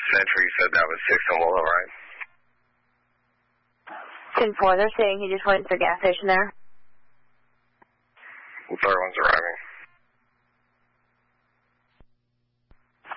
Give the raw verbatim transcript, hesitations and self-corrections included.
Central, you said that was six and Willow, right? ten four, they're saying he just went to the gas station there. The third one's arriving.